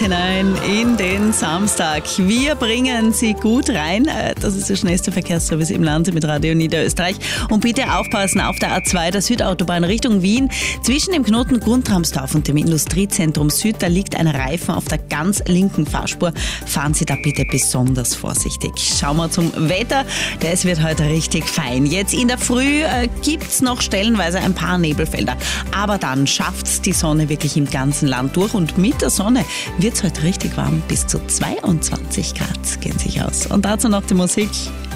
hinein in den Samstag. Wir bringen Sie gut rein. Das ist der schnellste Verkehrsservice im Land mit Radio Niederösterreich. Und bitte aufpassen auf der A2, der Südautobahn Richtung Wien. Zwischen dem Knoten Guntramsdorf und dem Industriezentrum Süd, da liegt ein Reifen auf der ganz linken Fahrspur. Fahren Sie da bitte besonders vorsichtig. Schauen wir zum Wetter. Das wird heute richtig fein. Jetzt in der Früh gibt's noch stellenweise ein paar Nebelfelder. Aber dann schafft's die Sonne wirklich im ganzen Land durch. Und mit der Sonne wird's heute richtig warm. Bis zu 22 Grad gehen sich aus. Und dazu noch die Musik.